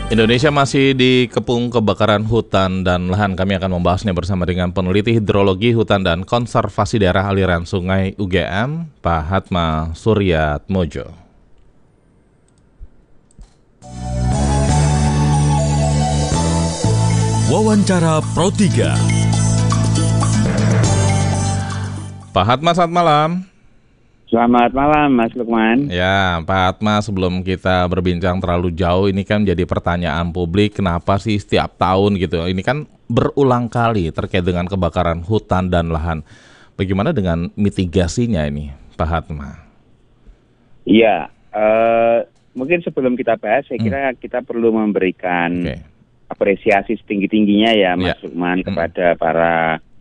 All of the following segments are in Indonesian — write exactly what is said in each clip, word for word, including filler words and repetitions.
Indonesia masih dikepung kebakaran hutan dan lahan. Kami akan membahasnya bersama dengan peneliti hidrologi hutan dan konservasi daerah aliran sungai U G M, Pak Hatma Suryatmojo. Wawancara Pro tiga. Pak Hatma, selamat malam. Selamat malam, Mas Lukman. Ya, Pak Hatma, sebelum kita berbincang terlalu jauh, ini kan jadi pertanyaan publik, kenapa sih setiap tahun gitu? Ini kan berulang kali terkait dengan kebakaran hutan dan lahan. Bagaimana dengan mitigasinya ini, Pak Hatma? Iya, uh, mungkin sebelum kita bahas, saya Hmm. kira kita perlu memberikan Oke. apresiasi setinggi-tingginya ya, Mas Ya. Lukman, Hmm. kepada para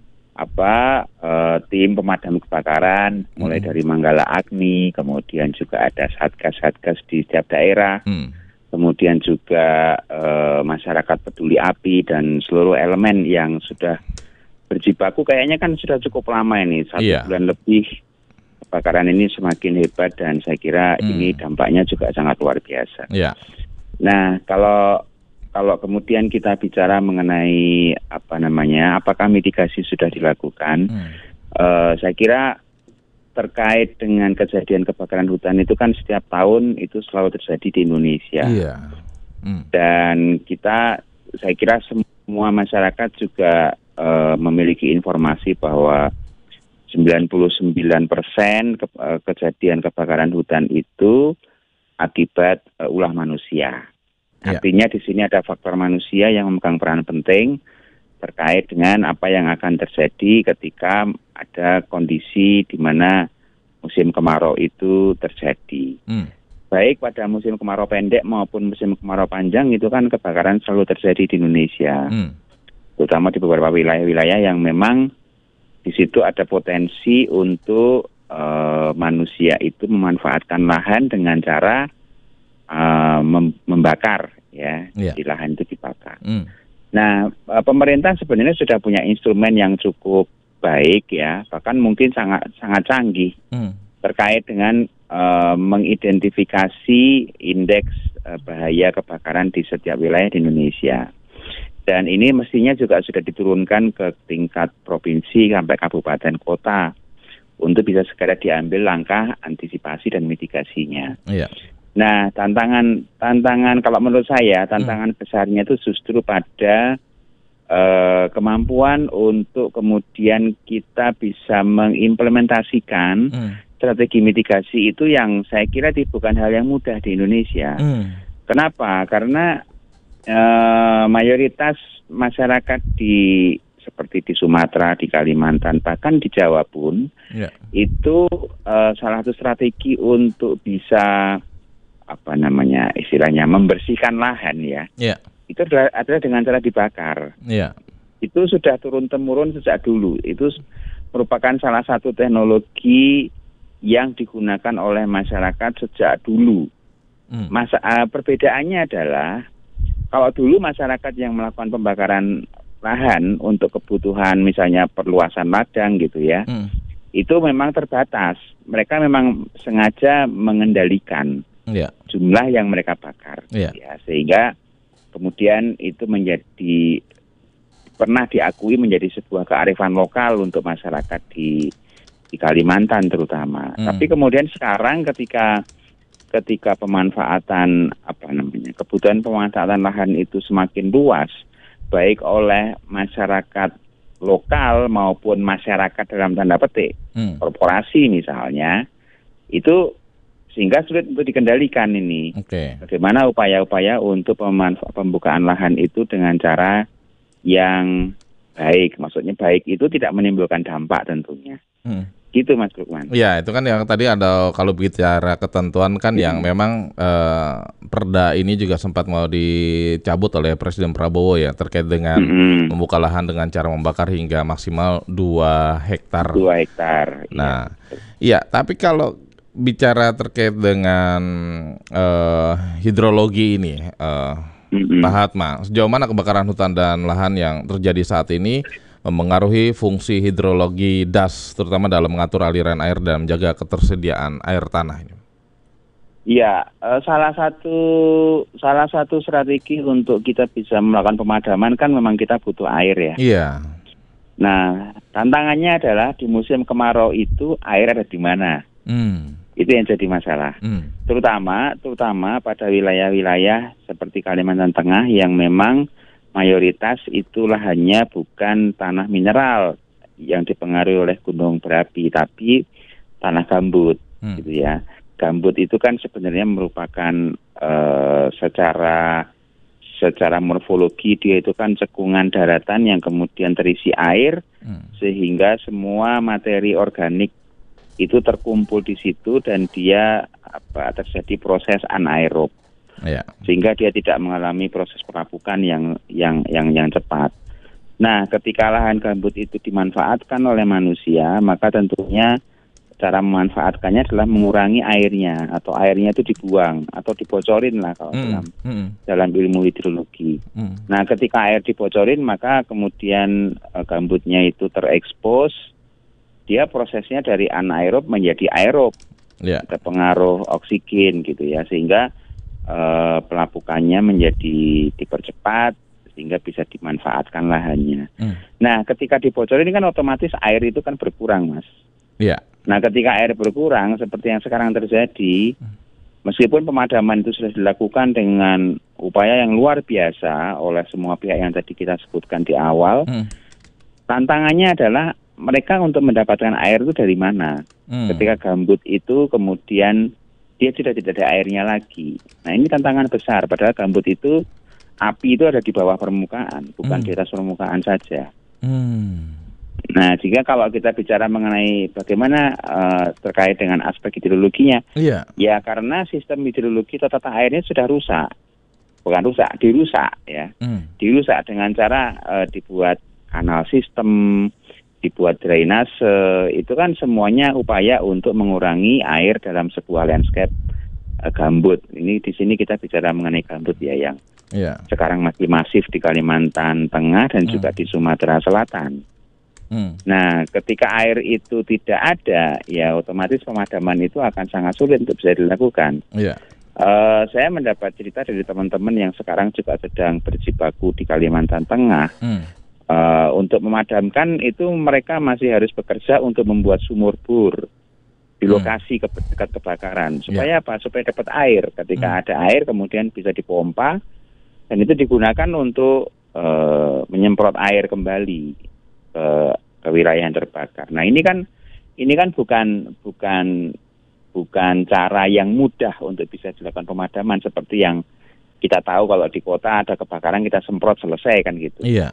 apa uh, tim pemadam kebakaran, mulai Hmm. dari Manggala Agni, kemudian juga ada satgas-satgas di setiap daerah, Hmm. kemudian juga uh, masyarakat peduli api dan seluruh elemen yang sudah berjibaku kayaknya kan sudah cukup lama ini, satu Iya. bulan lebih. Kebakaran ini semakin hebat dan saya kira Hmm. ini dampaknya juga sangat luar biasa. Ya. Nah, kalau kalau kemudian kita bicara mengenai apa namanya, apakah mitigasi sudah dilakukan? Hmm. Eh, saya kira terkait dengan kejadian kebakaran hutan itu kan setiap tahun itu selalu terjadi di Indonesia. Iya. Hmm. Dan kita, saya kira semua masyarakat juga eh, memiliki informasi bahwa sembilan puluh sembilan persen ke, eh, kejadian kebakaran hutan itu akibat eh, ulah manusia. Ya. Artinya di sini ada faktor manusia yang memegang peran penting terkait dengan apa yang akan terjadi ketika ada kondisi di mana musim kemarau itu terjadi. Hmm. Baik pada musim kemarau pendek maupun musim kemarau panjang itu kan kebakaran selalu terjadi di Indonesia. Hmm. Terutama di beberapa wilayah-wilayah yang memang di situ ada potensi untuk uh, manusia itu memanfaatkan lahan dengan cara uh, mem- membakar, ya, Yeah. di lahan itu dibakar. Hmm. Nah, uh, pemerintah sebenarnya sudah punya instrumen yang cukup baik, ya, bahkan mungkin sangat sangat canggih Hmm. terkait dengan uh, mengidentifikasi indeks uh, bahaya kebakaran di setiap wilayah di Indonesia. Dan ini mestinya juga sudah diturunkan ke tingkat provinsi sampai kabupaten kota untuk bisa segera diambil langkah antisipasi dan mitigasinya. Iya. Nah, tantangan tantangan kalau menurut saya tantangan hmm. besarnya itu justru pada uh, kemampuan untuk kemudian kita bisa mengimplementasikan Hmm. strategi mitigasi itu yang saya kira bukan hal yang mudah di Indonesia. Hmm. Kenapa? Karena Uh, mayoritas masyarakat di seperti di Sumatera, di Kalimantan, bahkan di Jawa pun Yeah. itu uh, salah satu strategi untuk bisa apa namanya istilahnya membersihkan lahan, ya. Yeah. Itu adalah, adalah dengan cara dibakar. Yeah. Itu sudah turun temurun sejak dulu. Itu merupakan salah satu teknologi yang digunakan oleh masyarakat sejak dulu. Hmm. Masa uh, perbedaannya adalah kalau dulu masyarakat yang melakukan pembakaran lahan untuk kebutuhan misalnya perluasan ladang gitu ya, Hmm. itu memang terbatas. Mereka memang sengaja mengendalikan Yeah. jumlah yang mereka bakar, Yeah. ya, sehingga kemudian itu menjadi pernah diakui menjadi sebuah kearifan lokal untuk masyarakat di di Kalimantan terutama. Hmm. Tapi kemudian sekarang ketika ketika pemanfaatan apa namanya kebutuhan pemanfaatan lahan itu semakin luas, baik oleh masyarakat lokal maupun masyarakat dalam tanda petik, Hmm. korporasi misalnya, itu sehingga sulit untuk dikendalikan ini. Oke. Bagaimana upaya-upaya untuk pemanfa- pembukaan lahan itu dengan cara yang baik, maksudnya baik itu tidak menimbulkan dampak tentunya. Hmm. Gitu Mas Lukman. Ya, itu kan yang tadi ada kalau bicara ketentuan kan yang memang eh, perda ini juga sempat mau dicabut oleh Presiden Prabowo ya terkait dengan Mm-hmm. membuka lahan dengan cara membakar hingga maksimal dua hektar. Dua hektar. Nah, iya, tapi kalau bicara terkait dengan eh, hidrologi ini, eh, Mm-hmm. Pak Hatma, sejauh mana kebakaran hutan dan lahan yang terjadi saat ini mempengaruhi fungsi hidrologi das, terutama dalam mengatur aliran air dan menjaga ketersediaan air tanah ini? Ya, eh, salah satu salah satu strategi untuk kita bisa melakukan pemadaman kan memang kita butuh air ya. Iya. Nah, tantangannya adalah di musim kemarau itu air ada di mana? Hmm. Itu yang jadi masalah. Hmm. Terutama terutama pada wilayah-wilayah seperti Kalimantan Tengah yang memang mayoritas itu lahannya bukan tanah mineral yang dipengaruhi oleh gunung berapi, tapi tanah gambut, Hmm. gitu ya. Gambut itu kan sebenarnya merupakan uh, secara secara morfologi dia itu kan cekungan daratan yang kemudian terisi air, hmm. sehingga semua materi organik itu terkumpul di situ dan dia apa terjadi proses anaerob, ya. Sehingga dia tidak mengalami proses perapukan yang yang yang yang cepat. Nah, ketika lahan gambut itu dimanfaatkan oleh manusia, maka tentunya cara memanfaatkannya adalah mengurangi airnya, atau airnya itu dibuang atau dibocorin lah kalau mm, dalam mm. dalam ilmu hidrologi. Mm. Nah, ketika air dibocorin maka kemudian uh, gambutnya itu terekspos, dia prosesnya dari anaerob menjadi aerob, yeah. Ada pengaruh oksigen gitu ya, sehingga uh, pelapukannya menjadi dipercepat sehingga bisa dimanfaatkan lahannya. Mm. Nah, ketika dibocorin ini kan otomatis air itu kan berkurang, Mas. Iya. Yeah. Nah, ketika air berkurang seperti yang sekarang terjadi, meskipun pemadaman itu sudah dilakukan dengan upaya yang luar biasa oleh semua pihak yang tadi kita sebutkan di awal, hmm. tantangannya adalah mereka untuk mendapatkan air itu dari mana? Hmm. Ketika gambut itu kemudian dia sudah tidak ada airnya lagi. Nah, ini tantangan besar, padahal gambut itu, api itu ada di bawah permukaan, bukan hmm. di atas permukaan saja. Hmm. Nah, jika kalau kita bicara mengenai bagaimana uh, terkait dengan aspek hidrologinya, yeah. ya karena sistem hidrologi atau tata airnya sudah rusak, bukan rusak, dirusak ya, mm. dirusak dengan cara uh, dibuat kanal sistem, dibuat drainase, itu kan semuanya upaya untuk mengurangi air dalam sebuah landscape uh, gambut. Ini di sini kita bicara mengenai gambut ya yang yeah. sekarang masih masif di Kalimantan Tengah dan mm. juga di Sumatera Selatan. Hmm. Nah, ketika air itu tidak ada, ya otomatis pemadaman itu akan sangat sulit untuk bisa dilakukan. Yeah. Uh, saya mendapat cerita dari teman-teman yang sekarang juga sedang berjibaku di Kalimantan Tengah. Hmm. Uh, untuk memadamkan itu mereka masih harus bekerja untuk membuat sumur bor di lokasi hmm. ke- dekat kebakaran. Supaya yeah. apa? Supaya dapat air. Ketika hmm. ada air, kemudian bisa dipompa dan itu digunakan untuk uh, menyemprot air kembali ke, ke wilayah yang terbakar. Nah, ini kan ini kan bukan bukan bukan cara yang mudah untuk bisa dilakukan pemadaman seperti yang kita tahu kalau di kota ada kebakaran kita semprot selesai kan gitu. Iya.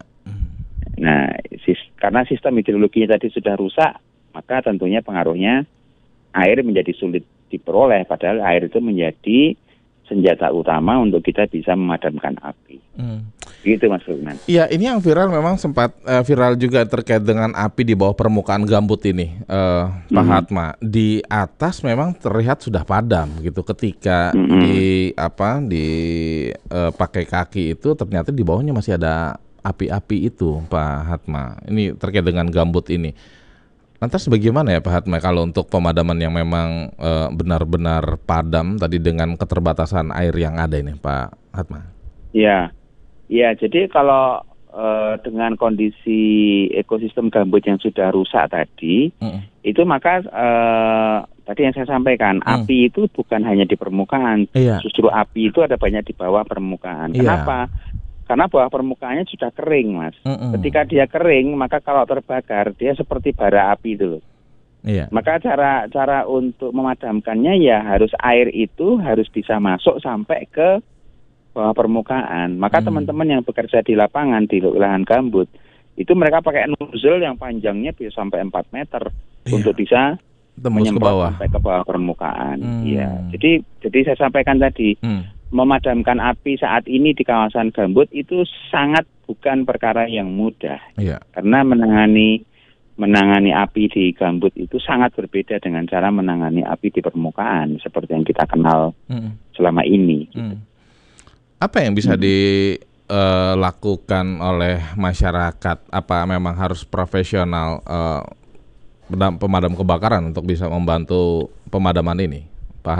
Nah, sis, karena sistem hidrologinya tadi sudah rusak, maka tentunya pengaruhnya air menjadi sulit diperoleh, padahal air itu menjadi senjata utama untuk kita bisa memadamkan api. Hmm. Gitu Mas Lukman. Iya, ini yang viral memang sempat uh, viral juga terkait dengan api di bawah permukaan gambut ini, uh, Pak mm-hmm. Hatma. Di atas memang terlihat sudah padam gitu. Ketika mm-hmm. di apa di uh, pakai kaki itu ternyata di bawahnya masih ada api-api itu, Pak Hatma. Ini terkait dengan gambut ini. Lantas bagaimana ya Pak Hatma kalau untuk pemadaman yang memang uh, benar-benar padam tadi dengan keterbatasan air yang ada ini, Pak Hatma? Iya. Ya, jadi kalau uh, dengan kondisi ekosistem gambut yang sudah rusak tadi, mm. itu maka uh, tadi yang saya sampaikan, mm. api itu bukan hanya di permukaan, iya. justru api itu ada banyak di bawah permukaan. Iya. Kenapa? Karena bawah permukaannya sudah kering, Mas. Mm-mm. Ketika dia kering, maka kalau terbakar, dia seperti bara api itu loh. Iya. Maka cara cara untuk memadamkannya ya harus air itu harus bisa masuk sampai ke bawah permukaan. Maka hmm. teman-teman yang bekerja di lapangan di lahan gambut itu mereka pakai nozzle yang panjangnya bisa sampai empat meter iya. untuk bisa menyemprot sampai ke bawah permukaan. Iya. Hmm. Jadi jadi saya sampaikan tadi hmm. memadamkan api saat ini di kawasan gambut itu sangat bukan perkara yang mudah. Iya. Karena menangani menangani api di gambut itu sangat berbeda dengan cara menangani api di permukaan seperti yang kita kenal hmm. selama ini. Gitu. Hmm. Apa yang bisa dilakukan uh, oleh masyarakat? Apa memang harus profesional uh, pemadam kebakaran untuk bisa membantu pemadaman ini, Pak Hatma?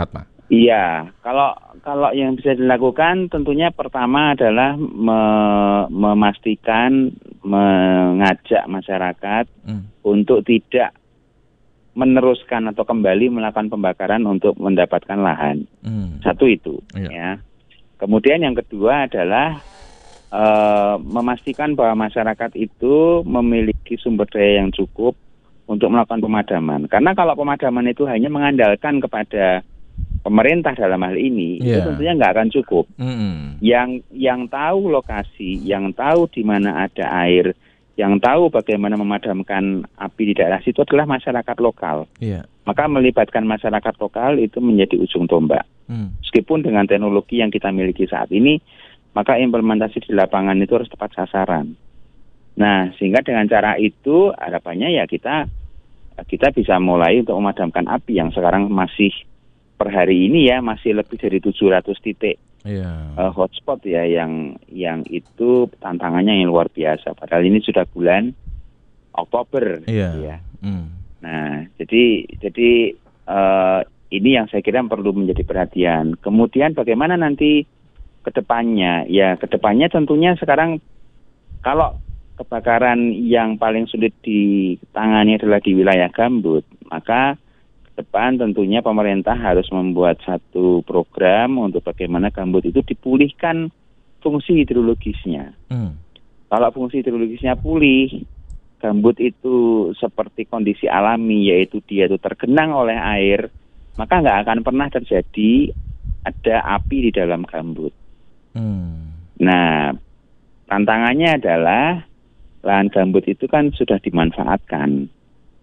Iya, kalau kalau yang bisa dilakukan tentunya pertama adalah me- memastikan mengajak masyarakat hmm. untuk tidak meneruskan atau kembali melakukan pembakaran untuk mendapatkan lahan. Hmm. Satu itu, iya. ya. Kemudian yang kedua adalah uh, memastikan bahwa masyarakat itu memiliki sumber daya yang cukup untuk melakukan pemadaman. Karena kalau pemadaman itu hanya mengandalkan kepada pemerintah dalam hal ini, yeah. itu tentunya nggak akan cukup. Mm-hmm. Yang yang tahu lokasi, yang tahu di mana ada air, yang tahu bagaimana memadamkan api di daerah situ adalah masyarakat lokal. Yeah. Maka melibatkan masyarakat lokal itu menjadi ujung tombak. Mm. Meskipun dengan teknologi yang kita miliki saat ini, maka implementasi di lapangan itu harus tepat sasaran. Nah, sehingga dengan cara itu harapannya ya kita kita bisa mulai untuk memadamkan api yang sekarang masih per hari ini ya masih lebih dari tujuh ratus titik yeah. uh, hotspot ya yang yang itu tantangannya yang luar biasa. Padahal ini sudah bulan Oktober yeah. ya. Mm. Nah, jadi jadi uh, ini yang saya kira perlu menjadi perhatian. Kemudian bagaimana nanti kedepannya? Ya kedepannya tentunya sekarang kalau kebakaran yang paling sulit ditangani adalah di wilayah gambut, maka depan tentunya pemerintah harus membuat satu program untuk bagaimana gambut itu dipulihkan fungsi hidrologisnya. Hmm. Kalau fungsi hidrologisnya pulih, gambut itu seperti kondisi alami, yaitu dia itu tergenang oleh air, maka nggak akan pernah terjadi ada api di dalam gambut. Hmm. Nah, tantangannya adalah lahan gambut itu kan sudah dimanfaatkan.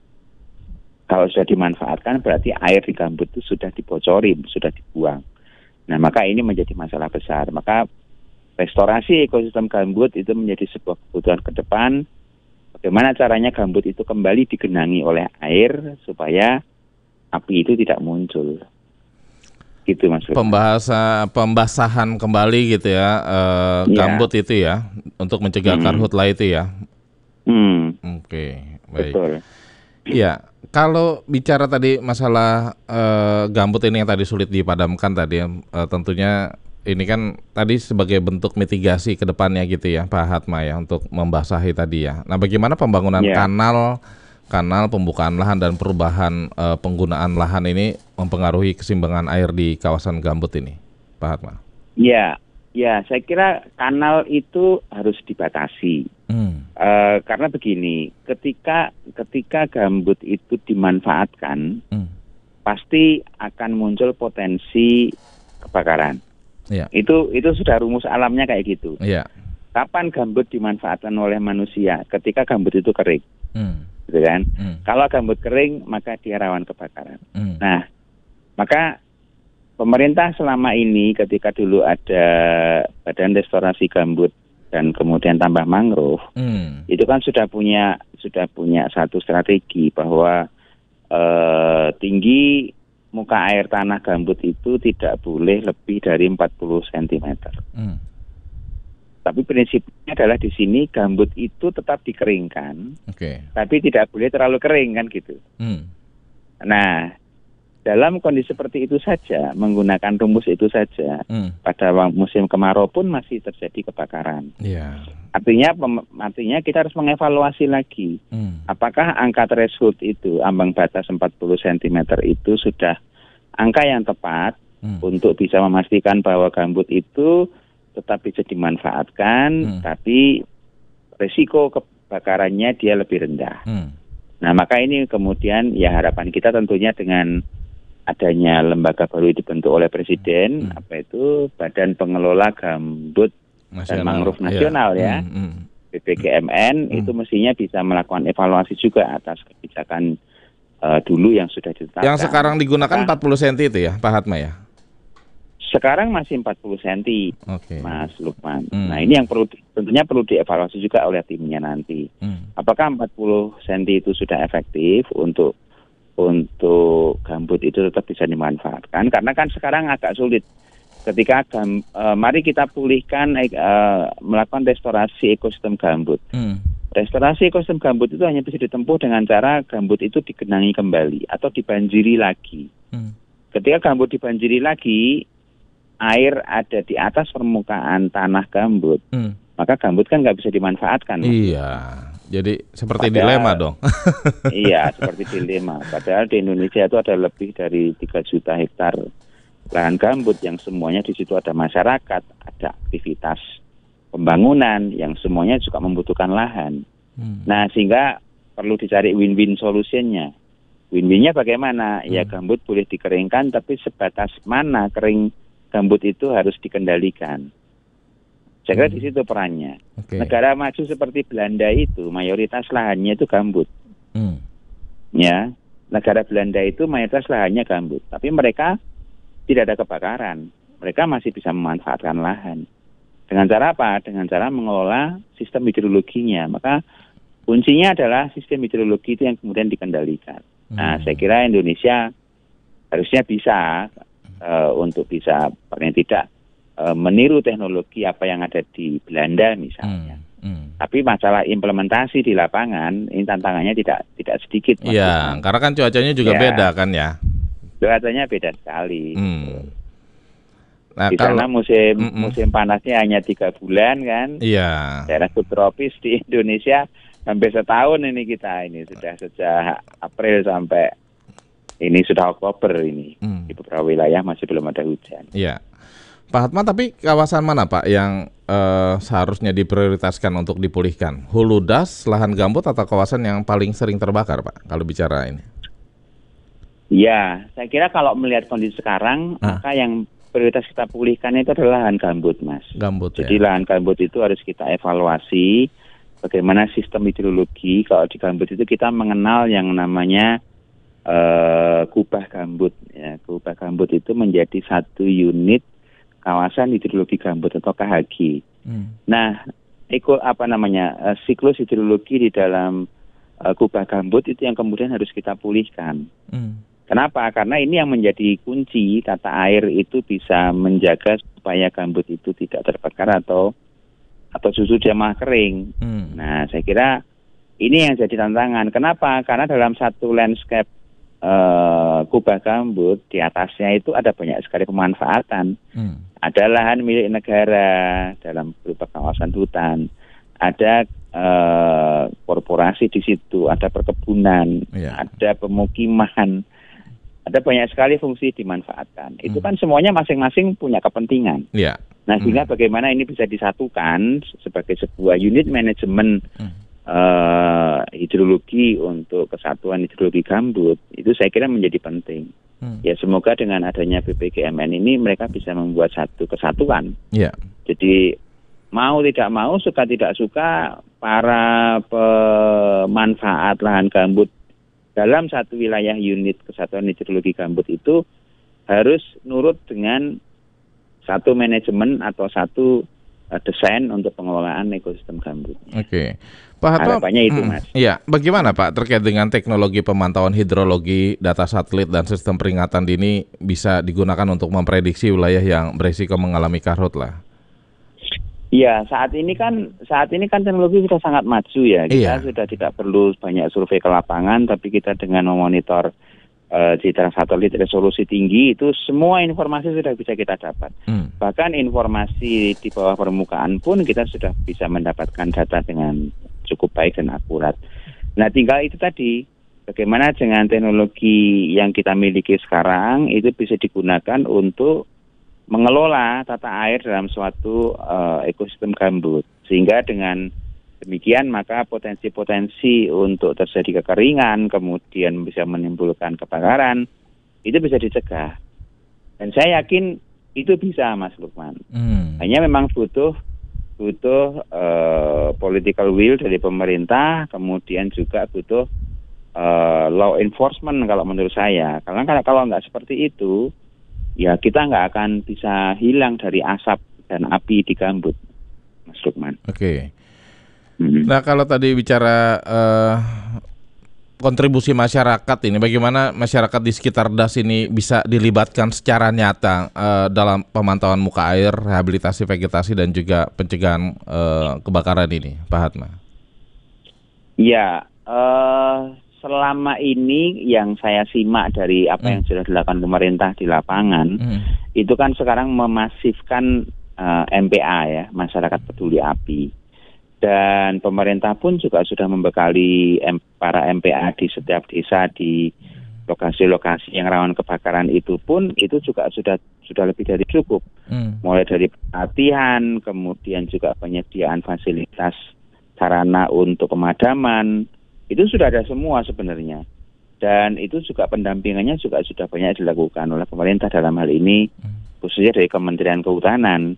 Kalau sudah dimanfaatkan berarti air di gambut itu sudah dibocorin, sudah dibuang. Nah, maka ini menjadi masalah besar. Maka restorasi ekosistem gambut itu menjadi sebuah kebutuhan ke depan. Bagaimana caranya gambut itu kembali digenangi oleh air supaya api itu tidak muncul. Gitu Mas. Pembahasa pembasahan kembali gitu ya, eh, ya. Gambut itu ya untuk mencegah hmm. karhutla itu ya. Hmm. Oke, baik. Betul. Iya, kalau bicara tadi masalah uh, gambut ini yang tadi sulit dipadamkan tadi, uh, tentunya ini kan tadi sebagai bentuk mitigasi ke depannya gitu ya, Pak Hatma ya, untuk membasahi tadi ya. Nah, bagaimana pembangunan yeah. kanal, kanal pembukaan lahan dan perubahan uh, penggunaan lahan ini mempengaruhi keseimbangan air di kawasan gambut ini, Pak Hatma? Iya, ya, saya kira kanal itu harus dibatasi. Hmm. Uh, karena begini, ketika ketika gambut itu dimanfaatkan, hmm. pasti akan muncul potensi kebakaran. Yeah. Itu itu sudah rumus alamnya kayak gitu. Yeah. Kapan gambut dimanfaatkan oleh manusia? Ketika gambut itu kering, hmm. gitu kan? Hmm. Kalau gambut kering, maka dia rawan kebakaran. Hmm. Nah, maka pemerintah selama ini ketika dulu ada Badan Restorasi Gambut dan kemudian tambah mangrove, hmm. itu kan sudah punya sudah punya satu strategi bahwa eh, tinggi muka air tanah gambut itu tidak boleh lebih dari empat puluh sentimeter. Hmm. Tapi prinsipnya adalah di sini gambut itu tetap dikeringkan, okay. tapi tidak boleh terlalu kering kan gitu. Hmm. Nah, dalam kondisi seperti itu saja, menggunakan rumus itu saja, hmm. pada musim kemarau pun masih terjadi kebakaran. Yeah. Artinya, pem- artinya kita harus mengevaluasi lagi, hmm. apakah angka threshold itu, ambang batas empat puluh sentimeter itu sudah angka yang tepat hmm. untuk bisa memastikan bahwa gambut itu tetap bisa dimanfaatkan, hmm. tapi risiko kebakarannya dia lebih rendah. Hmm. Nah, maka ini kemudian ya harapan kita tentunya dengan adanya lembaga baru dibentuk oleh Presiden, hmm. apa itu Badan Pengelola Gambut Nasional, dan Mangrove Nasional ya, ya. Hmm, hmm. B P G M N, hmm. itu mestinya bisa melakukan evaluasi juga atas kebijakan uh, dulu yang sudah ditetapkan. Yang sekarang digunakan Maka, empat puluh sentimeter itu ya, Pak Hatma ya? Sekarang masih empat puluh sentimeter, okay. Mas Lukman. Hmm. Nah, ini yang perlu tentunya perlu dievaluasi juga oleh timnya nanti. Hmm. Apakah empat puluh sentimeter itu sudah efektif untuk untuk gambut itu tetap bisa dimanfaatkan, karena kan sekarang agak sulit ketika gam, e, mari kita pulihkan e, melakukan restorasi ekosistem gambut. Hmm. Restorasi ekosistem gambut itu hanya bisa ditempuh dengan cara gambut itu digenangi kembali atau dibanjiri lagi. Hmm. ketika gambut dibanjiri lagi, air ada di atas permukaan tanah gambut, hmm. maka gambut kan nggak bisa dimanfaatkan. Iya, jadi seperti Padahal, dilema dong. Iya, seperti dilema. Padahal di Indonesia itu ada lebih dari tiga juta hektar lahan gambut yang semuanya di situ ada masyarakat, ada aktivitas pembangunan yang semuanya juga membutuhkan lahan. Hmm. Nah, sehingga perlu dicari win-win solutionnya. Win-winnya bagaimana? Hmm. Ya gambut boleh dikeringkan, tapi sebatas mana kering gambut itu harus dikendalikan. Saya kira hmm. di situ perannya. Okay. Negara maju seperti Belanda itu mayoritas lahannya itu gambut. Hmm. Ya, negara Belanda itu mayoritas lahannya gambut, tapi mereka tidak ada kebakaran. Mereka masih bisa memanfaatkan lahan. Dengan cara apa? Dengan cara mengelola sistem hidrologinya. Maka kuncinya adalah sistem hidrologi itu yang kemudian dikendalikan. Hmm. Nah, saya kira Indonesia harusnya bisa Uh, untuk bisa paling tidak uh, meniru teknologi apa yang ada di Belanda misalnya. Hmm, hmm. Tapi masalah implementasi di lapangan ini tantangannya tidak tidak sedikit. Iya, karena kan cuacanya juga ya, beda kan ya. Cuacanya beda sekali. Hmm. Nah, di kalau, sana musim mm, mm. musim panasnya hanya tiga bulan kan. Iya. Daerah subtropis di Indonesia hampir setahun ini kita ini sudah sejak April sampai ini sudah Oktober ini, hmm. di beberapa wilayah masih belum ada hujan. Iya, Pak Hatma, tapi kawasan mana Pak yang uh, seharusnya diprioritaskan untuk dipulihkan? Hulu das, lahan gambut, atau kawasan yang paling sering terbakar Pak, kalau bicara ini? Ya, saya kira kalau melihat kondisi sekarang, ah. maka yang prioritas kita pulihkan itu adalah lahan gambut, Mas. Gambut, Jadi ya. lahan gambut itu harus kita evaluasi, bagaimana sistem hidrologi. Kalau di gambut itu kita mengenal yang namanya Uh, kubah gambut, ya. Kubah gambut itu menjadi satu unit kawasan hidrologi gambut atau K H G. Hmm. Nah, eko apa namanya uh, siklus hidrologi di dalam uh, kubah gambut itu yang kemudian harus kita pulihkan. Hmm. Kenapa? Karena ini yang menjadi kunci tata air itu bisa menjaga supaya gambut itu tidak terbakar atau atau justru dia malah kering. Hmm. Nah, saya kira ini yang jadi tantangan. Kenapa? Karena dalam satu landscape Uh, kubah gambut di atasnya itu ada banyak sekali pemanfaatan. Hmm. Ada lahan milik negara dalam berupa kawasan hutan, ada uh, korporasi di situ, ada perkebunan, yeah. ada pemukiman, ada banyak sekali fungsi dimanfaatkan. Hmm. Itu kan semuanya masing-masing punya kepentingan. Yeah. Nah, sehingga hmm. bagaimana ini bisa disatukan sebagai sebuah unit manajemen hmm. Uh, hidrologi untuk kesatuan hidrologi gambut itu saya kira menjadi penting. Hmm. Ya semoga dengan adanya B P G M N ini mereka bisa membuat satu kesatuan. Yeah. Jadi mau tidak mau, suka tidak suka, para pemanfaat lahan gambut dalam satu wilayah unit kesatuan hidrologi gambut itu harus nurut dengan satu manajemen atau satu uh, desain untuk pengelolaan ekosistem gambut. Oke. Okay. Pak Hatma, harapannya itu, Mas. Hmm, iya, bagaimana Pak terkait dengan teknologi pemantauan hidrologi, data satelit dan sistem peringatan dini bisa digunakan untuk memprediksi wilayah yang berisiko mengalami karhut lah? Iya, saat ini kan saat ini kan teknologi sudah sangat maju ya. Kita iya. sudah tidak perlu banyak survei ke lapangan, tapi kita dengan memonitor uh, citra satelit resolusi tinggi itu semua informasi sudah bisa kita dapat. Hmm. Bahkan informasi di bawah permukaan pun kita sudah bisa mendapatkan data dengan cukup baik dan akurat. Nah, tinggal itu tadi, bagaimana dengan teknologi yang kita miliki sekarang itu bisa digunakan untuk mengelola tata air dalam suatu uh, ekosistem gambut. Sehingga dengan demikian maka potensi-potensi untuk terjadi kekeringan, kemudian bisa menimbulkan kebakaran, itu bisa dicegah. Dan saya yakin itu bisa, Mas Lukman. Hmm. Hanya memang butuh butuh uh, political will dari pemerintah, kemudian juga butuh uh, law enforcement kalau menurut saya. Karena kalau kalau nggak seperti itu, ya kita nggak akan bisa hilang dari asap dan api di gambut, Mas Lukman. Oke. Okay. Mm-hmm. Nah, kalau tadi bicara uh, kontribusi masyarakat ini, bagaimana masyarakat di sekitar das ini bisa dilibatkan secara nyata uh, dalam pemantauan muka air, rehabilitasi vegetasi dan juga pencegahan uh, kebakaran ini, Pak Hatma? Ya, uh, selama ini yang saya simak dari apa Hmm. yang sudah dilakukan pemerintah di lapangan, Hmm. itu kan sekarang memasifkan uh, M P A ya, masyarakat peduli api. Dan pemerintah pun juga sudah membekali M- para M P A di setiap desa di lokasi-lokasi yang rawan kebakaran itu pun itu juga sudah sudah lebih dari cukup. Hmm. Mulai dari pelatihan, kemudian juga penyediaan fasilitas sarana untuk pemadaman, itu sudah ada semua sebenarnya. Dan itu juga pendampingannya juga sudah banyak dilakukan oleh pemerintah dalam hal ini, khususnya dari Kementerian Kehutanan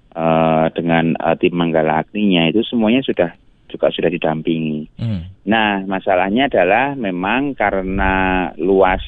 uh, dengan uh, tim Manggala Agninya, itu semuanya sudah juga sudah didampingi. Hmm. Nah, masalahnya adalah memang karena luas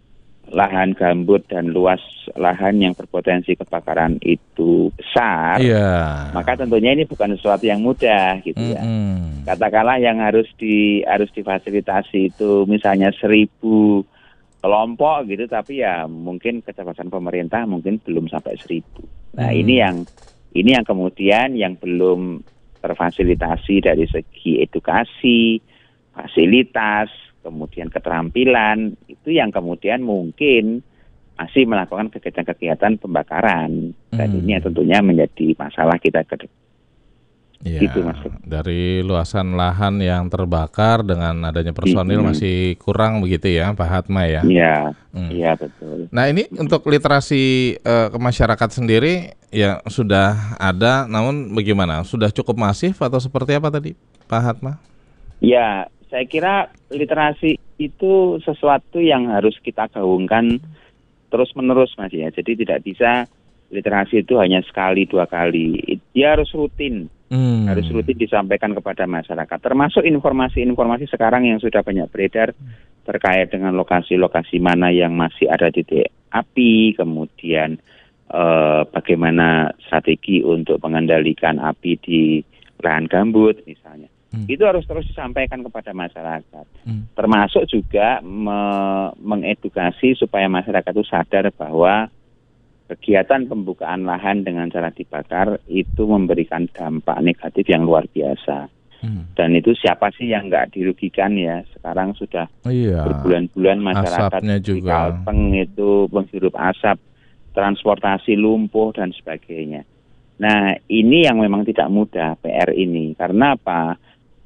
lahan gambut dan luas lahan yang berpotensi kebakaran itu besar, Iya. maka tentunya ini bukan sesuatu yang mudah gitu ya. Mm-mm. Katakanlah yang harus di harus difasilitasi itu misalnya seribu kelompok gitu, tapi ya mungkin kecerdasan pemerintah mungkin belum sampai seribu. Nah Hmm. ini yang ini yang kemudian yang belum terfasilitasi dari segi edukasi, fasilitas, kemudian keterampilan, itu yang kemudian mungkin masih melakukan kegiatan-kegiatan pembakaran. Dan Hmm. ini tentunya menjadi masalah kita ke depan. Iya, Gitu, Mas. dari luasan lahan yang terbakar dengan adanya personil Mm-mm. masih kurang begitu ya, Pak Hatma ya. Iya, Hmm. iya betul. Nah ini untuk literasi eh, ke masyarakat sendiri ya sudah ada, namun bagaimana? Sudah cukup masif atau seperti apa tadi, Pak Hatma? Ya, saya kira literasi itu sesuatu yang harus kita gaungkan terus-menerus, Mas ya. Jadi tidak bisa literasi itu hanya sekali dua kali. Dia harus rutin. Hmm. Harus rutin disampaikan kepada masyarakat, termasuk informasi-informasi sekarang yang sudah banyak beredar terkait dengan lokasi-lokasi mana yang masih ada titik api, kemudian eh, bagaimana strategi untuk mengendalikan api di lahan gambut misalnya. Hmm. Itu harus terus disampaikan kepada masyarakat, Hmm. termasuk juga me- mengedukasi supaya masyarakat itu sadar bahwa kegiatan pembukaan lahan dengan cara dibakar itu memberikan dampak negatif yang luar biasa. Hmm. Dan itu siapa sih yang nggak dirugikan ya? Sekarang sudah Iya. berbulan-bulan masyarakat Asapnya di juga. Kalteng itu menghirup asap, transportasi lumpuh dan sebagainya. Nah ini yang memang tidak mudah P R ini. Karena apa?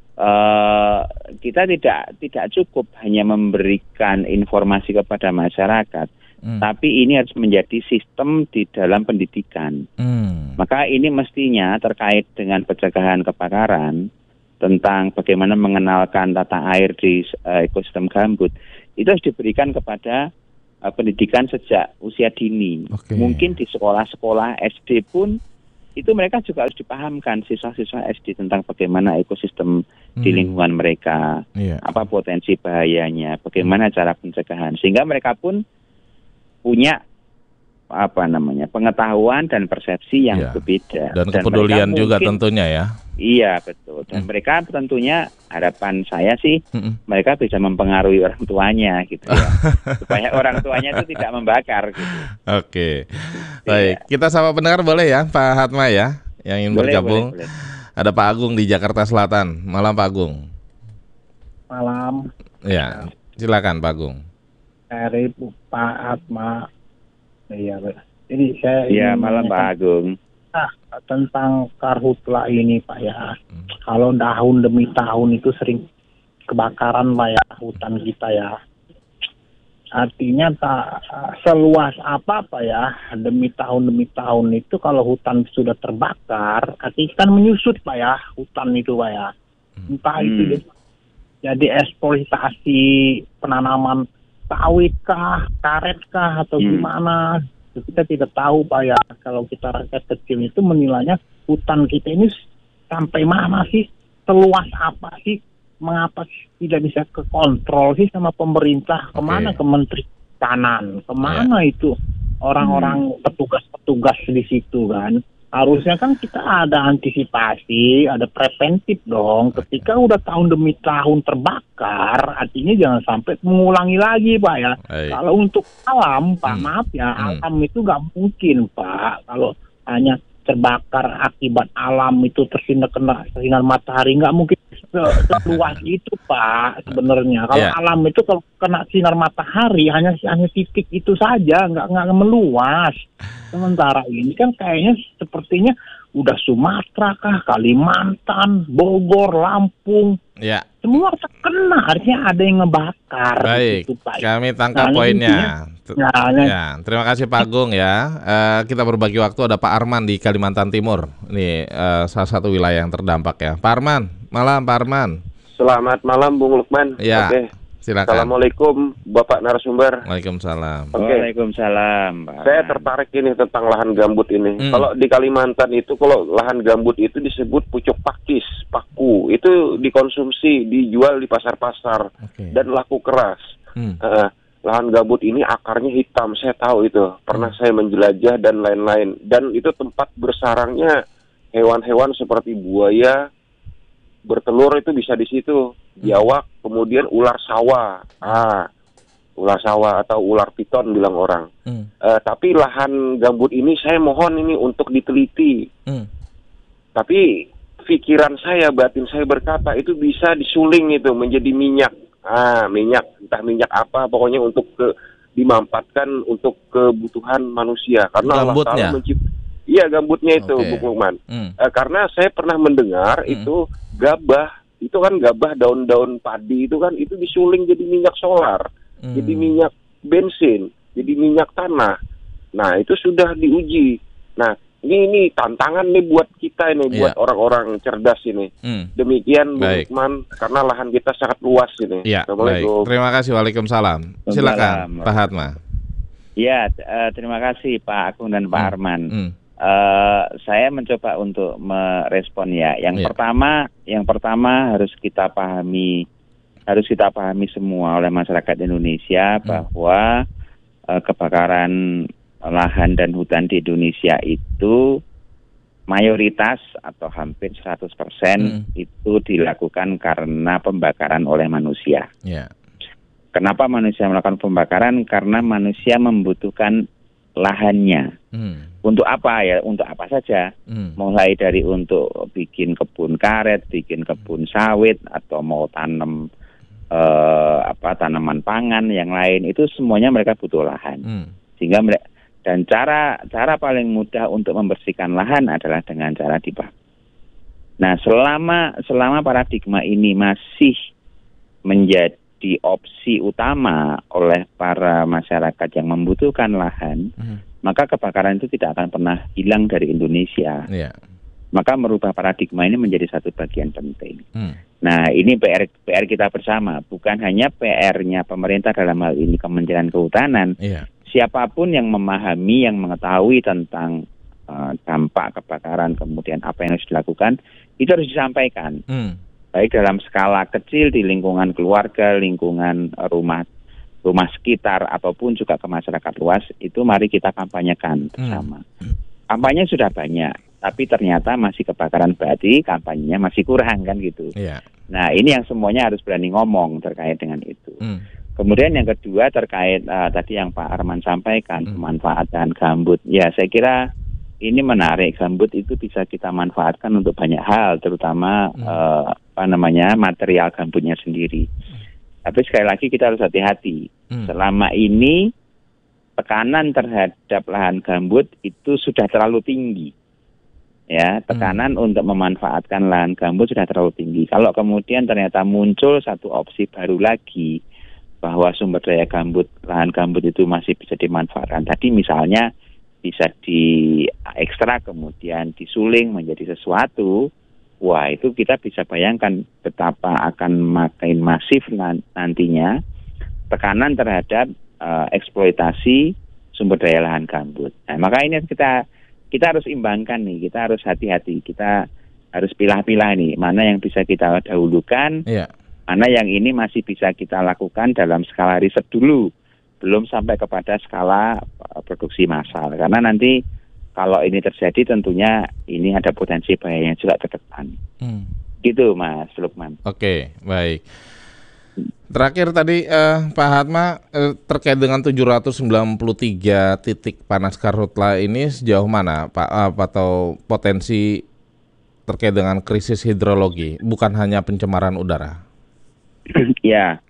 Uh, kita tidak tidak cukup hanya memberikan informasi kepada masyarakat. Hmm. Tapi ini harus menjadi sistem di dalam pendidikan. Hmm. Maka ini mestinya terkait dengan pencegahan kebakaran, tentang bagaimana mengenalkan tata air di uh, ekosistem gambut, itu harus diberikan kepada uh, pendidikan sejak usia dini. Okay. Mungkin di sekolah-sekolah S D pun itu mereka juga harus dipahamkan siswa-siswa S D tentang bagaimana ekosistem hmm. di lingkungan mereka, yeah. apa potensi bahayanya, bagaimana cara pencegahan, sehingga mereka pun punya apa namanya pengetahuan dan persepsi yang ya. berbeda dan, dan kepedulian juga mungkin, tentunya ya. Iya betul. Dan hmm. mereka tentunya harapan saya sih hmm. mereka bisa mempengaruhi orang tuanya gitu ya supaya orang tuanya itu tidak membakar. Gitu. Oke, baik. Ya. Kita sama pendengar boleh ya Pak Hatma ya yang ingin boleh, bergabung. Boleh, boleh. Ada Pak Agung di Jakarta Selatan. Malam Pak Agung. Malam. Ya, silakan Pak Agung. Dari Pak Hatma, iya, ini saya. Iya, malam Pak Agung. Nah, tentang karhutla ini Pak ya, hmm. kalau tahun demi tahun itu sering kebakaran Pak ya, hutan kita ya. Artinya tak seluas apa Pak ya, demi tahun demi tahun itu kalau hutan sudah terbakar, artinya kan menyusut Pak ya, hutan itu Pak ya. Entah hmm. itu jadi eksploitasi penanaman sawit kah, karet kah, atau hmm. gimana, kita tidak tahu Pak ya. Kalau kita rakyat kecil itu menilainya hutan kita ini sampai mana sih, seluas apa sih, mengapa tidak bisa kekontrol sih sama pemerintah, kemana okay. ke Menteri Kanan, kemana yeah. itu orang-orang hmm. petugas-petugas di situ kan. Harusnya kan kita ada antisipasi, ada preventif dong. Ketika udah tahun demi tahun terbakar, artinya jangan sampai mengulangi lagi, Pak ya. Hai. Kalau untuk alam, Pak, hmm. maaf ya, hmm. alam itu nggak mungkin, Pak. Kalau hanya terbakar akibat alam itu tersinar kena sinar matahari, nggak mungkin se- seluas itu Pak sebenarnya. Kalau Ya. alam itu kalau kena sinar matahari hanya hanya titik itu saja, nggak nggak meluas. Sementara ini kan kayaknya sepertinya udah Sumatera kah, Kalimantan, Bogor, Lampung, Ya, semua terkena. Artinya ada yang ngebakar. baik. Gitu, Pak. Kami tangkap Nah, poinnya. intinya- Nah, nah, Ya, terima kasih Pak Agung ya. Eh, kita berbagi waktu, ada Pak Arman di Kalimantan Timur. Ini eh, salah satu wilayah yang terdampak ya. Pak Arman, malam Pak Arman. Selamat malam Bung Lukman. Ya, Oke. silakan. Assalamualaikum Bapak narasumber. Waalaikumsalam. Oke. Waalaikumsalam, Pak. Saya tertarik ini tentang lahan gambut ini. Hmm. Kalau di Kalimantan itu, kalau lahan gambut itu disebut pucuk pakis, paku. Itu dikonsumsi, dijual di pasar-pasar Oke. dan laku keras. Hmm. Eh, lahan gambut ini akarnya hitam, saya tahu itu. Pernah saya menjelajah dan lain-lain. Dan itu tempat bersarangnya hewan-hewan seperti buaya, bertelur itu bisa di situ. Biawak, kemudian ular sawah. Ah, ular sawah atau ular piton bilang orang. Hmm. Eh, tapi lahan gambut ini saya mohon ini untuk diteliti. Hmm. Tapi pikiran saya, batin saya berkata itu bisa disuling itu menjadi minyak. Ah, minyak, entah minyak apa, pokoknya untuk ke dimanfaatkan untuk kebutuhan manusia. Karena Allah Gambutnya? Ta'ala mencipt- Iya, gambutnya itu, Oke. Bung Lukman. Hmm. Eh, karena saya pernah mendengar Hmm. itu gabah, itu kan gabah daun-daun padi itu kan itu disuling jadi minyak solar, Hmm. jadi minyak bensin, jadi minyak tanah. Nah, itu sudah diuji. Nah, ini ini tantangan nih buat kita ini, buat Iya. orang-orang cerdas ini. Hmm. Demikian Bung Baik. Lukman, karena lahan kita sangat luas ini. Ya, baik. Assalamualaikum. Terima kasih. Waalaikumsalam. Silakan, Pak Hatma. Ya, eh, terima kasih Pak Agung dan Pak Hmm. Arman. Hmm. Eh, saya mencoba untuk merespon ya. Yang Iya. pertama, yang pertama harus kita pahami, harus kita pahami semua oleh masyarakat Indonesia bahwa eh, kebakaran lahan dan hutan di Indonesia itu mayoritas atau hampir seratus persen Hmm. itu dilakukan karena pembakaran oleh manusia. Ya. Kenapa manusia melakukan pembakaran? Karena manusia membutuhkan lahannya. Hmm. Untuk apa ya? Untuk apa saja? Hmm. Mulai dari untuk bikin kebun karet, bikin kebun sawit, atau mau tanam eh, apa tanaman pangan yang lain, itu semuanya mereka butuh lahan. Hmm. Sehingga mereka, dan cara cara paling mudah untuk membersihkan lahan adalah dengan cara dibakar. Nah, selama selama paradigma ini masih menjadi opsi utama oleh para masyarakat yang membutuhkan lahan, Hmm. maka kebakaran itu tidak akan pernah hilang dari Indonesia. Ya. Maka merubah paradigma ini menjadi satu bagian penting. Hmm. Nah, ini P R P R kita bersama, bukan hanya P R-nya pemerintah dalam hal ini Kementerian Kehutanan. Iya. Siapapun yang memahami, yang mengetahui tentang uh, dampak kebakaran, kemudian apa yang harus dilakukan, itu harus disampaikan. Hmm. Baik dalam skala kecil di lingkungan keluarga, lingkungan uh, rumah rumah sekitar, ataupun juga ke masyarakat luas, itu mari kita kampanyekan bersama. Hmm. Kampanye sudah banyak, tapi ternyata masih kebakaran, berarti kampanyenya masih kurang kan gitu. Iya. Nah, ini yang semuanya harus berani ngomong terkait dengan itu. Hmm. Kemudian yang kedua terkait uh, tadi yang Pak Arman sampaikan, Hmm. pemanfaatan gambut. Ya, saya kira ini menarik. Gambut itu bisa kita manfaatkan untuk banyak hal, terutama Hmm. uh, apa namanya material gambutnya sendiri. Tapi sekali lagi kita harus hati-hati. Hmm. Selama ini tekanan terhadap lahan gambut itu sudah terlalu tinggi. Ya, tekanan untuk memanfaatkan lahan gambut sudah terlalu tinggi. Kalau kemudian ternyata muncul satu opsi baru lagi bahwa sumber daya gambut, lahan gambut itu masih bisa dimanfaatkan. Tadi misalnya bisa diekstrak kemudian disuling menjadi sesuatu. Wah, itu kita bisa bayangkan betapa akan makin masif nantinya tekanan terhadap uh, eksploitasi sumber daya lahan gambut. Nah, maka ini kita kita harus imbangkan nih, kita harus hati-hati, kita harus pilah-pilah nih, mana yang bisa kita dahulukan, Iya. mana yang ini masih bisa kita lakukan dalam skala riset dulu, belum sampai kepada skala uh, produksi massal. Karena nanti kalau ini terjadi tentunya ini ada potensi bahayanya juga ke depan. Hmm. Gitu Mas Lukman. Oke, baik. Terakhir tadi eh, Pak Hatma eh, terkait dengan tujuh ratus sembilan puluh tiga titik panas karhutla ini sejauh mana Pak, apa atau potensi terkait dengan krisis hidrologi, bukan hanya pencemaran udara. Ya,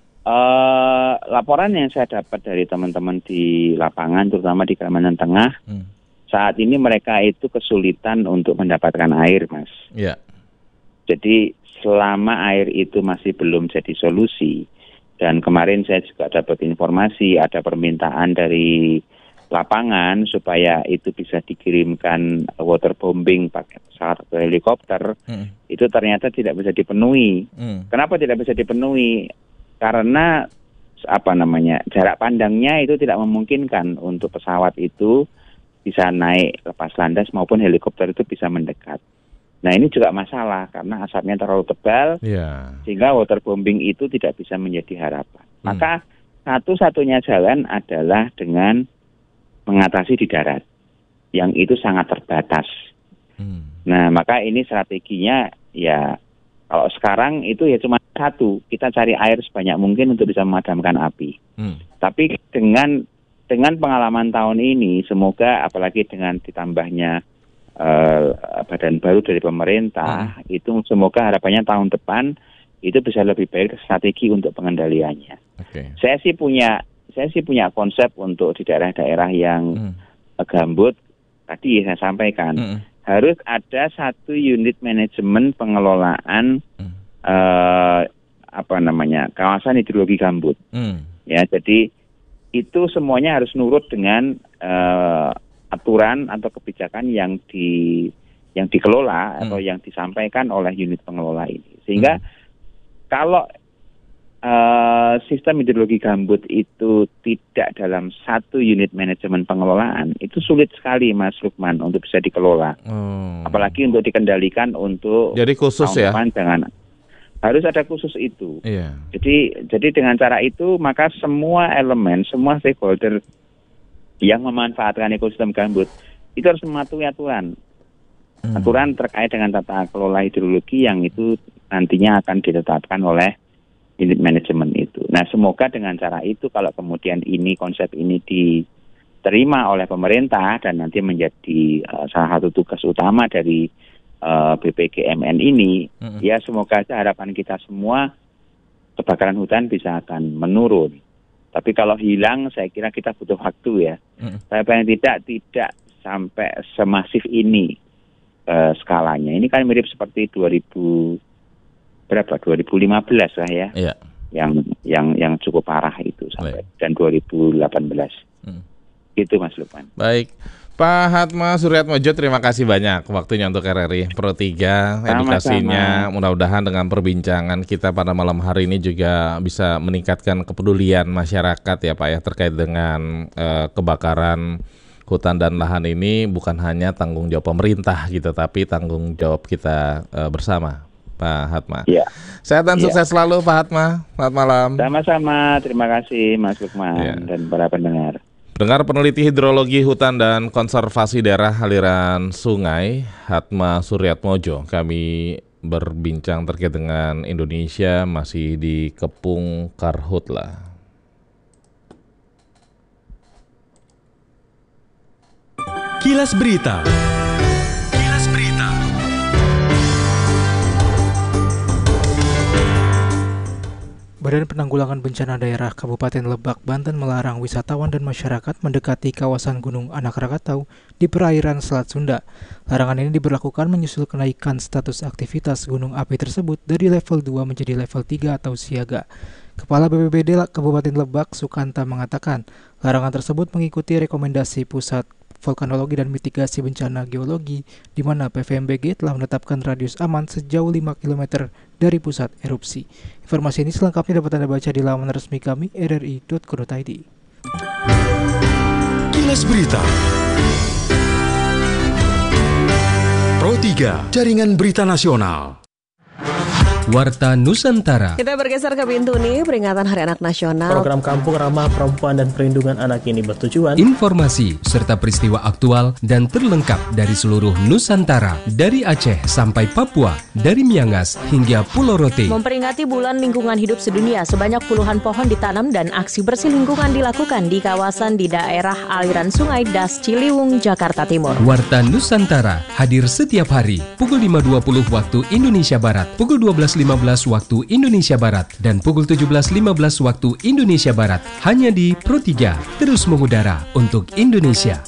uh, laporan yang saya dapat dari teman-teman di lapangan, terutama di Kalimantan Tengah, hmm. saat ini mereka itu kesulitan untuk mendapatkan air, Mas. Ya. Jadi selama air itu masih belum jadi solusi, dan kemarin saya juga dapat informasi ada permintaan dari lapangan supaya itu bisa dikirimkan waterbombing pakai pesawat atau helikopter, hmm. itu ternyata tidak bisa dipenuhi. Hmm. Kenapa tidak bisa dipenuhi? Karena apa namanya jarak pandangnya itu tidak memungkinkan untuk pesawat itu bisa naik lepas landas maupun helikopter itu bisa mendekat. Nah ini juga masalah karena asapnya terlalu tebal, yeah. sehingga waterbombing itu tidak bisa menjadi harapan. Hmm. Maka satu-satunya jalan adalah dengan mengatasi di darat, yang itu sangat terbatas. Hmm. Nah, maka ini strateginya ya, kalau sekarang itu ya cuma satu, kita cari air sebanyak mungkin untuk bisa memadamkan api. Hmm. Tapi dengan dengan pengalaman tahun ini, semoga apalagi dengan ditambahnya uh, badan baru dari pemerintah, hmm. itu semoga harapannya tahun depan itu bisa lebih baik strategi untuk pengendaliannya. Okay. Saya sih punya Saya sih punya konsep untuk di daerah-daerah yang hmm. gambut, tadi saya sampaikan, hmm. harus ada satu unit manajemen pengelolaan hmm. eh, apa namanya kawasan hidrologi gambut. Hmm. Ya, jadi itu semuanya harus nurut dengan eh, aturan atau kebijakan yang di yang dikelola hmm. atau yang disampaikan oleh unit pengelola ini. Sehingga hmm. kalau Uh, sistem hidrologi gambut itu tidak dalam satu unit manajemen pengelolaan, itu sulit sekali Mas Lukman untuk bisa dikelola. Hmm. Apalagi untuk dikendalikan untuk jadi khusus ya. Dengan, harus ada khusus itu. Yeah. Jadi jadi dengan cara itu maka semua elemen, semua stakeholder yang memanfaatkan ekosistem gambut itu harus mematuhi aturan. Hmm. Aturan terkait dengan tata kelola hidrologi yang itu nantinya akan ditetapkan oleh unit manajemen itu. Nah, semoga dengan cara itu kalau kemudian ini konsep ini diterima oleh pemerintah dan nanti menjadi uh, salah satu tugas utama dari uh, B P G M N ini, mm-hmm. ya semoga aja harapan kita semua kebakaran hutan bisa akan menurun. Tapi kalau hilang, saya kira kita butuh waktu ya. Mm-hmm. Tapi paling tidak tidak sampai semasif ini uh, skalanya. Ini kan mirip seperti dua ribu berapa dua ribu lima belas lah ya, yeah. yang yang yang cukup parah itu sampai Baik. dan dua ribu delapan belas. Hmm. Itu Mas Lukman. Baik, Pak Hatma Suryatmojo, terima kasih banyak waktunya untuk R R I Pro tiga, edukasinya. Sama-sama. Mudah-mudahan dengan perbincangan kita pada malam hari ini juga bisa meningkatkan kepedulian masyarakat ya Pak ya terkait dengan uh, kebakaran hutan dan lahan ini bukan hanya tanggung jawab pemerintah gitu, tapi tanggung jawab kita uh, bersama. Pak Hatma. Ya. Sehat dan ya. sukses selalu Pak Hatma. Selamat malam. Sama-sama. Terima kasih Mas Lukman ya. dan para pendengar. Pendengar peneliti hidrologi hutan dan konservasi daerah aliran sungai Hatma Suryatmojo. Kami berbincang terkait dengan Indonesia masih di Kepung Karhutla. Kilas Berita. Badan Penanggulangan Bencana Daerah Kabupaten Lebak, Banten melarang wisatawan dan masyarakat mendekati kawasan Gunung Anak Rakatau di perairan Selat Sunda. Larangan ini diberlakukan menyusul kenaikan status aktivitas gunung api tersebut dari level dua menjadi level tiga atau siaga. Kepala B P B D Kabupaten Lebak, Sukanta, mengatakan larangan tersebut mengikuti rekomendasi Pusat Vulkanologi dan Mitigasi Bencana Geologi, di mana P V M B G telah menetapkan radius aman sejauh lima kilometer dari pusat erupsi. Informasi ini selengkapnya dapat Anda baca di laman resmi kami r r i dot co dot i d. Kilas Berita Pro tiga, Jaringan Berita Nasional. Warta Nusantara. Kita bergeser ke pintu nih, peringatan Hari Anak Nasional. Program Kampung Ramah Perempuan dan Perlindungan Anak ini bertujuan Informasi serta peristiwa aktual dan terlengkap dari seluruh Nusantara, dari Aceh sampai Papua, dari Miangas hingga Pulau Rote. Memperingati Bulan Lingkungan Hidup Sedunia, sebanyak puluhan pohon ditanam dan aksi bersih lingkungan dilakukan di kawasan di daerah aliran Sungai Das Ciliwung, Jakarta Timur. Warta Nusantara hadir setiap hari pukul lima dua puluh waktu Indonesia Barat, pukul dua belas lima belas waktu Indonesia Barat, dan pukul tujuh belas lima belas waktu Indonesia Barat. Hanya di Pro tiga, terus mengudara untuk Indonesia.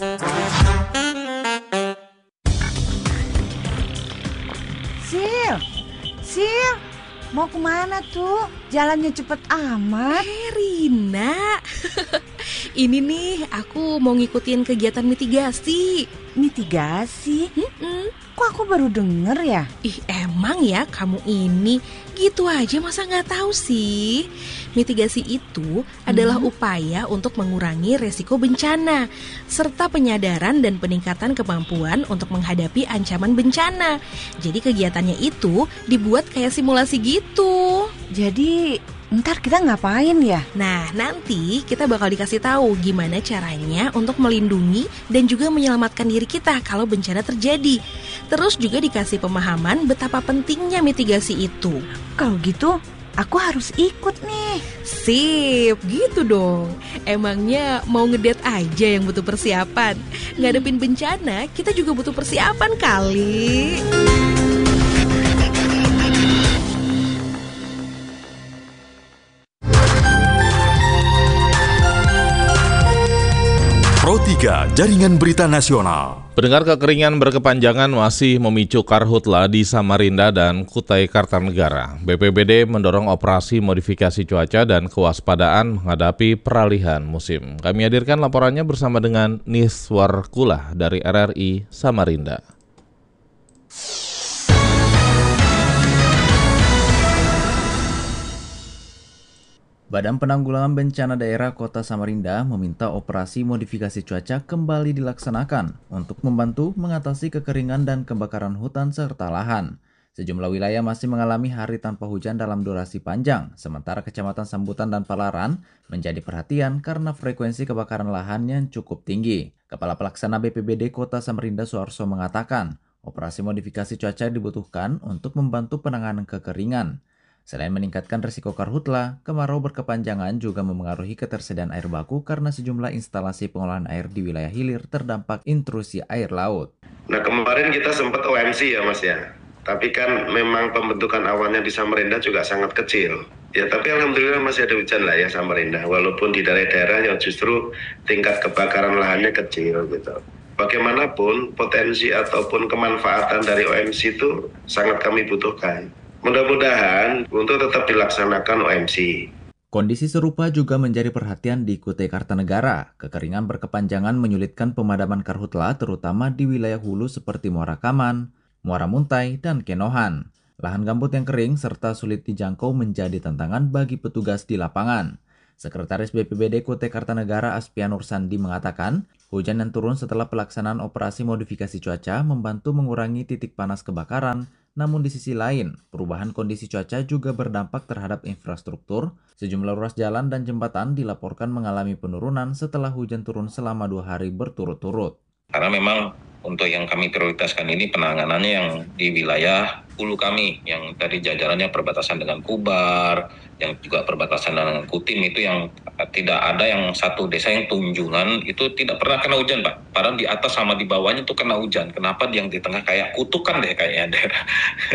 Sil, Sil, mau kemana tuh? Jalannya cepet amat. Eh, Rina, ini nih aku mau ngikutin kegiatan mitigasi. Mitigasi? Mm-mm. Kok aku baru denger ya? Ih, emang ya kamu ini gitu aja masa nggak tahu sih? Mitigasi itu hmm. adalah upaya untuk mengurangi resiko bencana serta penyadaran dan peningkatan kemampuan untuk menghadapi ancaman bencana. Jadi kegiatannya itu dibuat kayak simulasi gitu. Jadi ntar kita ngapain ya? Nah, nanti kita bakal dikasih tahu gimana caranya untuk melindungi dan juga menyelamatkan diri kita kalau bencana terjadi. Terus juga dikasih pemahaman betapa pentingnya mitigasi itu. Kalau gitu, aku harus ikut nih. Sip, gitu dong. Emangnya mau ngedate aja yang butuh persiapan? Ngadepin bencana, kita juga butuh persiapan kali. Pro tiga, Jaringan Berita Nasional. Pendengar, kekeringan berkepanjangan masih memicu karhutla di Samarinda dan Kutai Kartanegara. B P B D mendorong operasi modifikasi cuaca dan kewaspadaan menghadapi peralihan musim. Kami hadirkan laporannya bersama dengan Niswar Kulah dari R R I Samarinda. Badan Penanggulangan Bencana Daerah Kota Samarinda meminta operasi modifikasi cuaca kembali dilaksanakan untuk membantu mengatasi kekeringan dan kebakaran hutan serta lahan. Sejumlah wilayah masih mengalami hari tanpa hujan dalam durasi panjang, sementara Kecamatan Sambutan dan Palaran menjadi perhatian karena frekuensi kebakaran lahan yang cukup tinggi. Kepala Pelaksana B P B D Kota Samarinda Suarso mengatakan, operasi modifikasi cuaca dibutuhkan untuk membantu penanganan kekeringan. Selain meningkatkan risiko karhutla, kemarau berkepanjangan juga memengaruhi ketersediaan air baku karena sejumlah instalasi pengolahan air di wilayah hilir terdampak intrusi air laut. Nah, kemarin kita sempat O M C ya Mas ya, tapi kan memang pembentukan awannya di Samarinda juga sangat kecil. Ya, tapi alhamdulillah masih ada hujan lah ya Samarinda, walaupun di daerah-daerah yang justru tingkat kebakaran lahannya kecil gitu. Bagaimanapun potensi ataupun kemanfaatan dari O M C itu sangat kami butuhkan. Mudah-mudahan untuk tetap dilaksanakan O M C. Kondisi serupa juga menjadi perhatian di Kutai Kartanegara. Kekeringan berkepanjangan menyulitkan pemadaman karhutla terutama di wilayah hulu seperti Muara Kaman, Muara Muntai, dan Kenohan. Lahan gambut yang kering serta sulit dijangkau menjadi tantangan bagi petugas di lapangan. Sekretaris B P B D Kutai Kartanegara Aspianur Sandi mengatakan, hujan yang turun setelah pelaksanaan operasi modifikasi cuaca membantu mengurangi titik panas kebakaran. Namun di sisi lain, perubahan kondisi cuaca juga berdampak terhadap infrastruktur. Sejumlah ruas jalan dan jembatan dilaporkan mengalami penurunan setelah hujan turun selama dua hari berturut-turut. Karena memang untuk yang kami prioritaskan ini penanganannya yang di wilayah hulu kami, yang tadi jajarannya perbatasan dengan Kubar, yang juga perbatasan dengan Kutim, itu yang tidak ada yang satu desa yang Tunjungan itu tidak pernah kena hujan Pak. Padahal di atas sama di bawahnya tuh kena hujan. Kenapa yang di tengah kayak kutukan deh kayaknya daerah.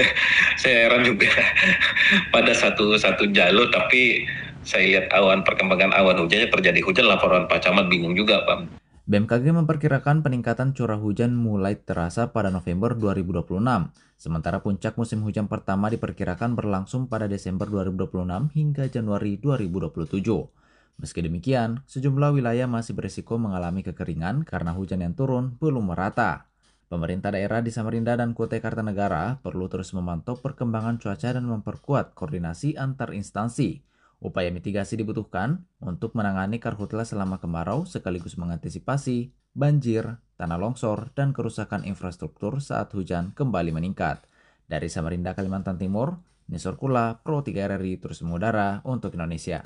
Saya heran juga pada satu satu jalur, tapi saya lihat awan perkembangan awan hujannya terjadi hujan, laporan Pak Camat bingung juga Pak. B M K G memperkirakan peningkatan curah hujan mulai terasa pada November dua ribu dua puluh enam, sementara puncak musim hujan pertama diperkirakan berlangsung pada Desember dua ribu dua puluh enam hingga Januari dua ribu dua puluh tujuh. Meski demikian, sejumlah wilayah masih berisiko mengalami kekeringan karena hujan yang turun belum merata. Pemerintah daerah di Samarinda dan Kutai Kartanegara perlu terus memantau perkembangan cuaca dan memperkuat koordinasi antar instansi. Upaya mitigasi dibutuhkan untuk menangani karhutla selama kemarau sekaligus mengantisipasi banjir, tanah longsor, dan kerusakan infrastruktur saat hujan kembali meningkat. Dari Samarinda, Kalimantan Timur, Nisor Kula, Pro tiga R R I, terus mengudara untuk Indonesia.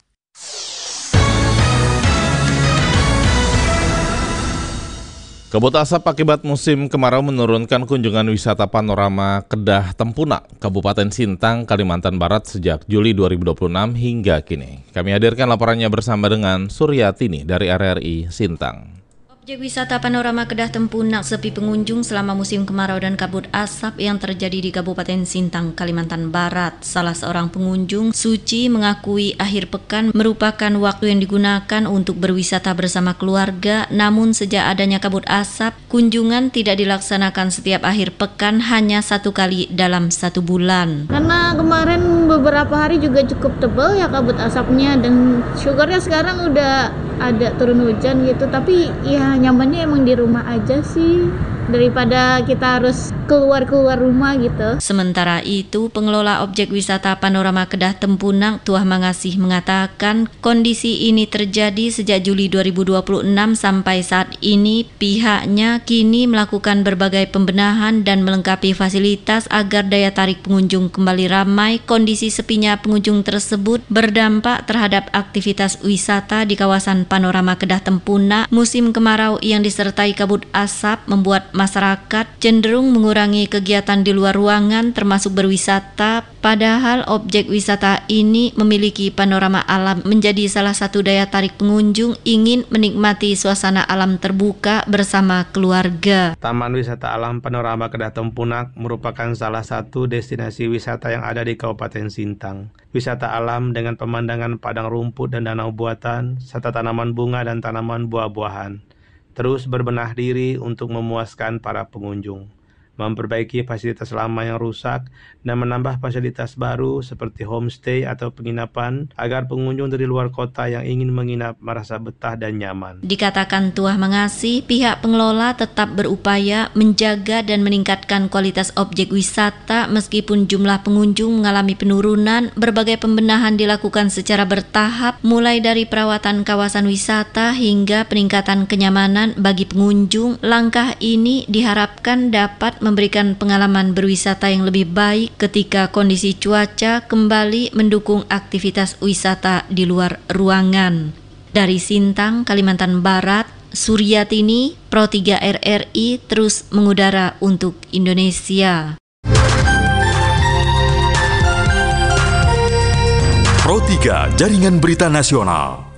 Kabut asap akibat musim kemarau menurunkan kunjungan wisata panorama Kedah Tempunak, Kabupaten Sintang, Kalimantan Barat sejak Juli dua ribu dua puluh enam hingga kini. Kami hadirkan laporannya bersama dengan Suryatini dari R R I Sintang. Objek wisata panorama Kedah Tempunak sepi pengunjung selama musim kemarau dan kabut asap yang terjadi di Kabupaten Sintang, Kalimantan Barat. Salah seorang pengunjung, Suci, mengakui akhir pekan merupakan waktu yang digunakan untuk berwisata bersama keluarga, namun sejak adanya kabut asap, kunjungan tidak dilaksanakan setiap akhir pekan, hanya satu kali dalam satu bulan. Karena kemarin beberapa hari juga cukup tebal ya kabut asapnya, dan syukurnya sekarang udah ada turun hujan gitu, tapi ya nyamannya emang di rumah aja sih daripada kita harus keluar-keluar rumah gitu. Sementara itu, pengelola objek wisata panorama Kedah Tempunak, Tuah Mangasih, mengatakan kondisi ini terjadi sejak Juli dua ribu dua puluh enam sampai saat ini. Pihaknya kini melakukan berbagai pembenahan dan melengkapi fasilitas agar daya tarik pengunjung kembali ramai. Kondisi sepinya pengunjung tersebut berdampak terhadap aktivitas wisata di kawasan panorama Kedah Tempunak. Musim kemarau yang disertai kabut asap membuat masyarakat cenderung mengurangi kegiatan di luar ruangan termasuk berwisata, padahal objek wisata ini memiliki panorama alam menjadi salah satu daya tarik pengunjung ingin menikmati suasana alam terbuka bersama keluarga. Taman Wisata Alam Panorama Kedah Tempunak merupakan salah satu destinasi wisata yang ada di Kabupaten Sintang. Wisata alam dengan pemandangan padang rumput dan danau buatan, serta tanaman bunga dan tanaman buah-buahan. Terus berbenah diri untuk memuaskan para pengunjung, memperbaiki fasilitas lama yang rusak, dan menambah fasilitas baru seperti homestay atau penginapan agar pengunjung dari luar kota yang ingin menginap merasa betah dan nyaman. Dikatakan Tuah Mangasih, pihak pengelola tetap berupaya menjaga dan meningkatkan kualitas objek wisata meskipun jumlah pengunjung mengalami penurunan. Berbagai pembenahan dilakukan secara bertahap, mulai dari perawatan kawasan wisata hingga peningkatan kenyamanan bagi pengunjung. Langkah ini diharapkan dapat memberikan pengalaman berwisata yang lebih baik ketika kondisi cuaca kembali mendukung aktivitas wisata di luar ruangan. Dari Sintang, Kalimantan Barat, Suryatini, Pro tiga R R I, terus mengudara untuk Indonesia. Pro tiga, Jaringan Berita Nasional.